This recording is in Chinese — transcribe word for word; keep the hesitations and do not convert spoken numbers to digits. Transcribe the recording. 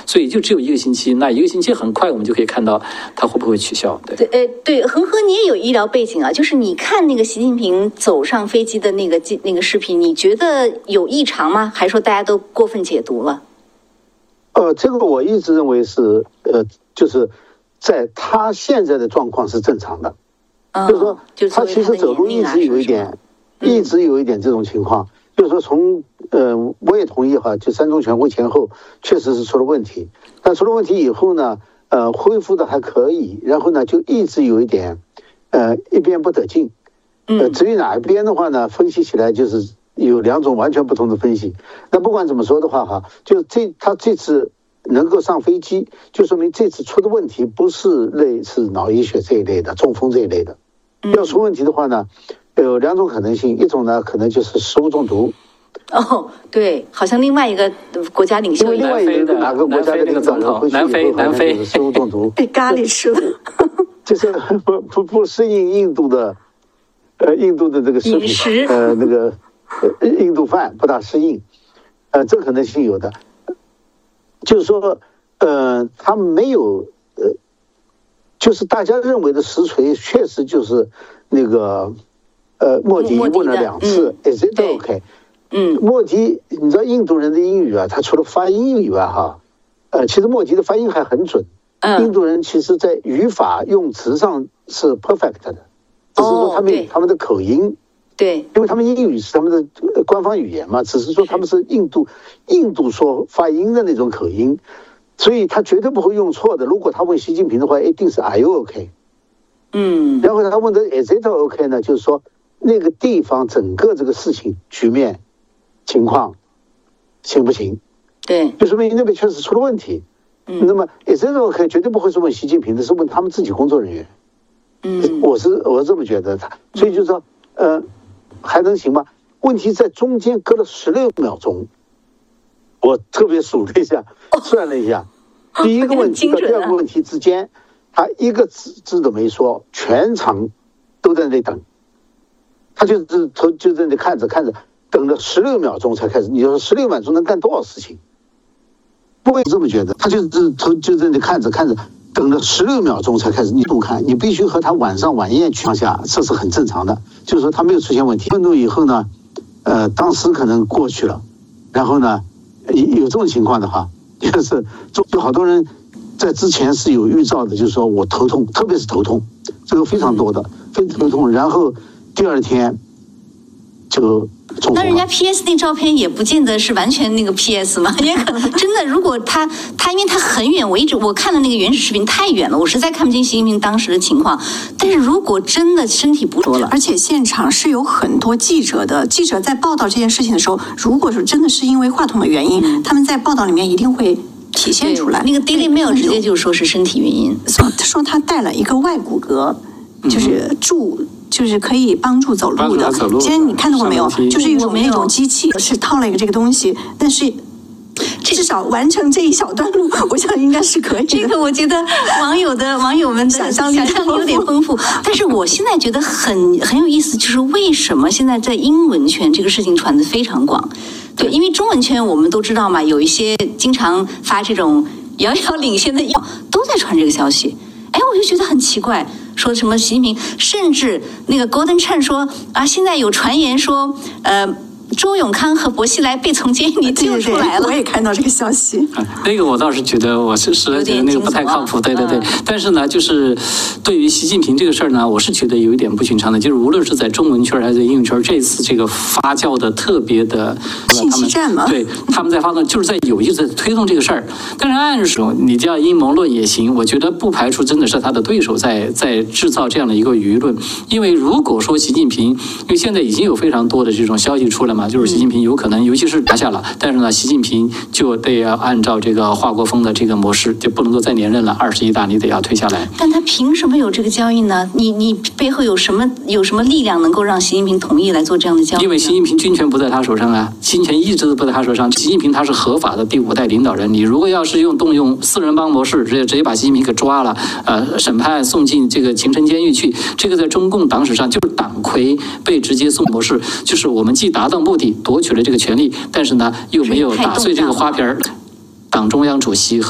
所以就只有一个星期，那一个星期很快我们就可以看到它会不会取消。对， 对，呃，对，恒河你也有医疗背景啊，就是你看那个习近平走上飞机的那个那个视频，你觉得有异常吗？还是说大家都过分解读了？ 呃，这个我一直认为是，呃，就是在他现在的状况是正常的， 哦、 就是说他其实走路一直有一点， 嗯、 一直有一点这种情况，就是说从呃，我也同意哈，就三中全会前后确实是出了问题，但出了问题以后呢，呃，恢复的还可以，然后呢就一直有一点，呃，一边不得劲，呃，至于哪一边的话呢，分析起来就是有两种完全不同的分析。那不管怎么说的话哈，就这他这次能够上飞机，就说明这次出的问题不是类似脑溢血这一类的、中风这一类的。要出问题的话呢，有两种可能性，一种呢可能就是食物中毒。 哦，对，好像另外一个国家领袖， 另外一个哪个国家的那个总统，南非，南非食物中毒， 被咖喱吃了， 就是不不不适应印度的，呃，印度的这个食品，呃，那个呃印度饭不大适应，呃，这可能性有的。就是说，呃，他没有，呃，就是大家认为的实锤，确实就是那个，呃，莫迪问了两次、嗯、，Is it OK？ 嗯， 莫迪，你知道印度人的英语啊，他除了发音以外哈，呃，其实莫迪的发音还很准。 嗯， 印度人其实在语法用词上是 perfect 的，只是说他们有他们的口音。 对， 因为他们英语是他们的官方语言嘛，只是说他们是印度印度说发音的那种口音，所以他绝对不会用错的。如果他问习近平的话，一定是 Are you OK？ 嗯， 然后他问的 Is it OK 呢？就是说那个地方整个这个事情局面情况行不行？ 对， 就说明那边确实出了问题。嗯，那么 Is it OK 绝对不会是问习近平的，是问他们自己工作人员。 嗯， 我是我是这么觉得的，所以就是说，呃。还能行吗？问题在中间隔了十六秒钟，我特别数了一下，算了一下，第一个问题到第二个问题之间，他一个字字都没说，全场都在那里等，他就就就在那里看着看着，等了十六秒钟才开始。你说十六秒钟能干多少事情？不会这么觉得，他就就就在那里看着看着。等了十六秒钟才开始，你不看，你必须和他晚上晚宴去下，这是很正常的。就是说他没有出现问题，愤怒以后呢，呃，当时可能过去了，然后呢，有这种情况的话，就是就好多人在之前是有预兆的，就是说我头痛，特别是头痛，这个非常多的，非常头痛，然后第二天就。 那人家 P S 那照片也不见得是完全那个 P S 嘛，也可能真的。如果他他因为他很远，我一直我看的那个原始视频太远了，我实在看不清习近平当时的情况。但是如果真的身体不说了， 而且现场是有很多记者的，记者在报道这件事情的时候，如果说真的是因为话筒的原因，嗯、他们在报道里面一定会体现出来。 那个 Daily Mail 直接就说是身体原因， 他说他带了一个外骨骼，就是助。就是可以帮助走路的。今天你看到过没有？就是一种那种机器，是套了一个这个东西，但是至少完成这一小段路，我想应该是可以的。 这个我觉得网友的网友们的想象力有点丰富，但是我现在觉得很很有意思，就是为什么现在在英文圈这个事情传得非常广？对，因为中文圈我们都知道嘛，有一些经常发这种遥遥领先的都在传这个消息。哎，我就觉得很奇怪，说什么习近平，甚至那个 Gordon Chang 说啊，现在有传言说，呃，周永康和薄熙来被从监狱里救出来了。 我也看到这个消息。 啊、那个我倒是觉得，我是实在觉得那个不太靠谱。对对对、嗯。但是呢，就是对于习近平这个事儿呢，我是觉得有一点不寻常的，就是无论是在中文圈还是在英语圈，这次这个发酵的特别的信息战嘛。 对，他们在发动，就是在有意的推动这个事儿。但是按说你叫阴谋论也行，我觉得不排除真的是他的对手在在制造这样的一个舆论。因为如果说习近平，因为现在已经有非常多的这种消息出来嘛，就是习近平有可能，尤其是拿下了，但是呢，习近平就得要按照这个华国锋的这个模式，就不能够再连任了，二十一大你得要退下来。 但他凭什么有这个交易呢？你你背后有什么有什么力量能够让习近平同意来做这样的交易？ 因为习近平军权不在他手上啊，军权一直都不在他手上。习近平他是合法的第五代领导人，你如果要是用动用四人帮模式，直接直接把习近平给抓了，呃，审判送进这个秦城监狱去，这个在中共党史上就是党魁被直接送模式，就是我们既达到目的夺取了这个权利，但是呢又没有打碎这个花瓶儿，党中央主席和